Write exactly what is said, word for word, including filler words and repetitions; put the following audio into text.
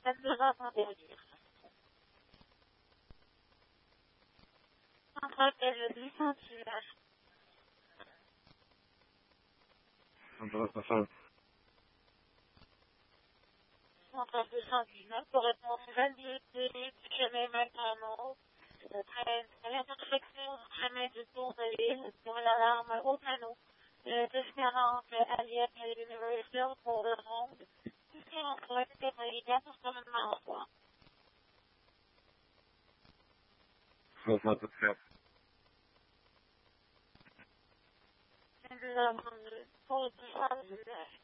vingt-deux ans interdire. Un rappel du Saint-Hilaire. Centre de Saint-Hilaire pour répondre aux vingt-deux jamais maintenant. Après l'intersection jamais de tour de l'île pour l'alarme au panneau. Le destinant allié à l'université pour le monde. Ici on souhaite être évident pour ce moment. soixante-sept. C'est de la pour le